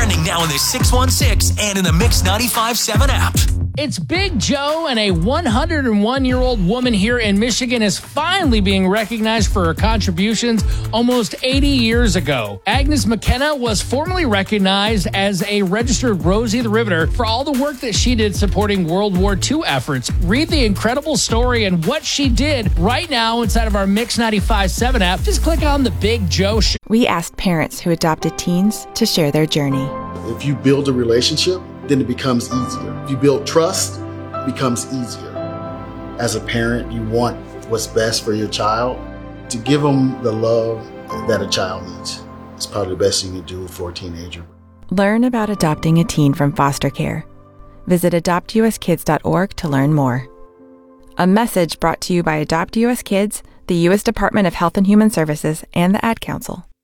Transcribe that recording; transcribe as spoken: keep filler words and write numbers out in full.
Trending now in the six one six and in the Mix ninety-five point seven app. It's Big Joe, and a one hundred one-year-old woman here in Michigan is finally being recognized for her contributions almost eighty years ago. Agnes McKenna was formally recognized as a registered Rosie the Riveter for all the work that she did supporting World War Two efforts. Read the incredible story and what she did right now inside of our Mix ninety-five point seven app. Just click on the Big Joe Show. We asked parents who adopted teens to share their journey. If you build a relationship, then it becomes easier. If you build trust, it becomes easier. As a parent, you want what's best for your child. To give them the love that a child needs is probably the best thing you can do for a teenager. Learn about adopting a teen from foster care. Visit adopt u s kids dot org to learn more. A message brought to you by Adopt U S Kids, the U S Department of Health and Human Services, and the Ad Council.